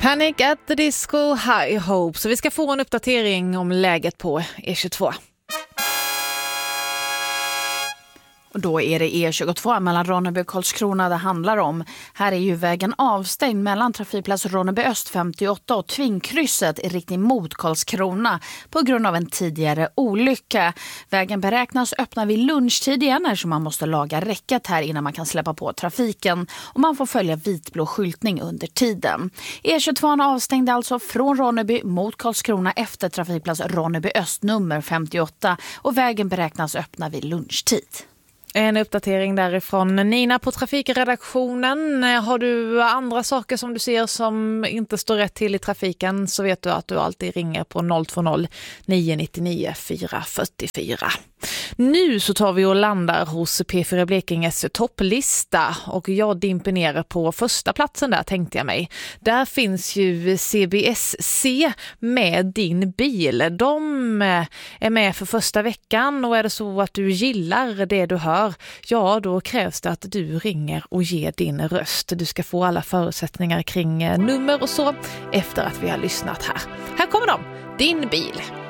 Panic at the Disco, High Hope. Så vi ska få en uppdatering om läget på E22. Och då är det E22 mellan Ronneby och Karlskrona det handlar om. Här är ju vägen avstängd mellan trafikplats Ronneby Öst 58 och Tvingkrysset i riktning mot Karlskrona på grund av en tidigare olycka. Vägen beräknas öppna vid lunchtid igen så man måste laga räcket här innan man kan släppa på trafiken. Och man får följa vitblå skyltning under tiden. E22 avstängd alltså från Ronneby mot Karlskrona efter trafikplats Ronneby Öst nummer 58 och vägen beräknas öppna vid lunchtid. En uppdatering därifrån Nina på trafikredaktionen. Har du andra saker som du ser som inte står rätt till i trafiken så vet du att du alltid ringer på 020 999 444. Nu så tar vi och landar hos P4 Blekinges topplista och jag dimper ner på första platsen där tänkte jag mig. Där finns ju CBSC med din bil. De är med för första veckan och är det så att du gillar det du hör, ja då krävs det att du ringer och ger din röst. Du ska få alla förutsättningar kring nummer och så efter att vi har lyssnat här. Här kommer de, din bil.